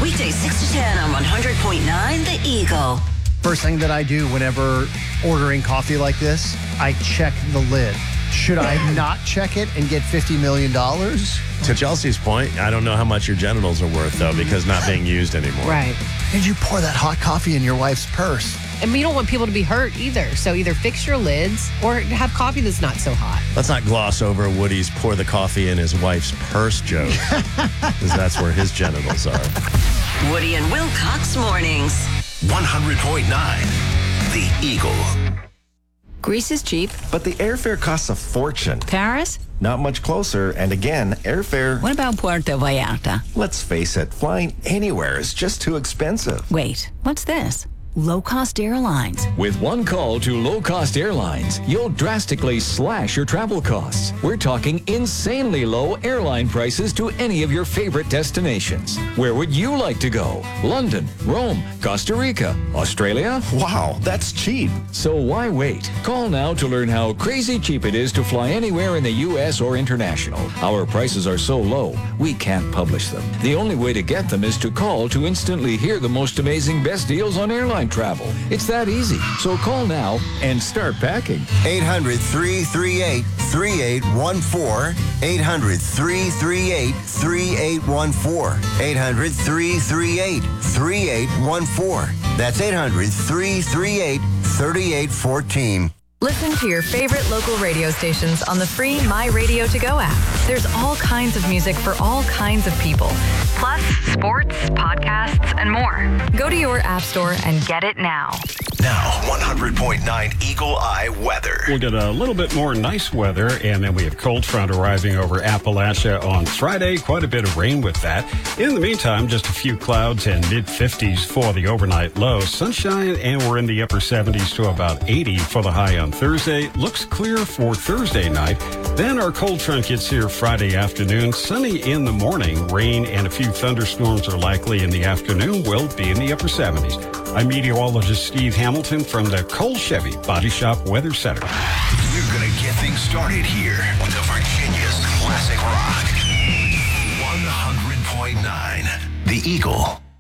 Weekdays 6 to 10 on 100.9 The Eagle. First thing that I do whenever ordering coffee like this, I check the lid. Should I not check it and get $50 million? To Chelsea's point, I don't know how much your genitals are worth, though, because not being used anymore. Right. Did you pour that hot coffee in your wife's purse? And we don't want people to be hurt either. So either fix your lids or have coffee that's not so hot. Let's not gloss over Woody's pour the coffee in his wife's purse joke, because that's where his genitals are. Woody and Wilcox Mornings. 100.9 The Eagle. Greece is cheap. But the airfare costs a fortune. Paris? Not much closer, and again, airfare... What about Puerto Vallarta? Let's face it, flying anywhere is just too expensive. Wait, what's this? Low-cost airlines. With one call to low-cost airlines, you'll drastically slash your travel costs. We're talking insanely low airline prices to any of your favorite destinations. Where would you like to go? London, Rome, Costa Rica, Australia? Wow, that's cheap. So why wait? Call now to learn how crazy cheap it is to fly anywhere in the U.S. or international. Our prices are so low, we can't publish them. The only way to get them is to call to instantly hear the most amazing best deals on airline travel. It's that easy. So call now and start packing. 800-338-3814. 800-338-3814. 800-338-3814. That's 800-338-3814. Listen to your favorite local radio stations on the free My Radio To Go app. There's all kinds of music for all kinds of people. Plus, sports, podcasts, and more. Go to your app store and get it now. Now, 100.9 Eagle Eye weather. We'll get a little bit more nice weather, and then we have cold front arriving over Appalachia on Friday. Quite a bit of rain with that. In the meantime, just a few clouds and mid-50s for the overnight low. Sunshine, and we're in the upper 70s to about 80 for the high on Thursday. Looks clear for Thursday night. Then our cold front gets here Friday afternoon. Sunny in the morning. Rain and a few thunderstorms are likely in the afternoon. Will be in the upper 70s. I'm meteorologist Steve Hamilton from the Cole Chevy Body Shop Weather Center. You're going to get things started here with the Virginia's classic rock. 100.9 The Eagle.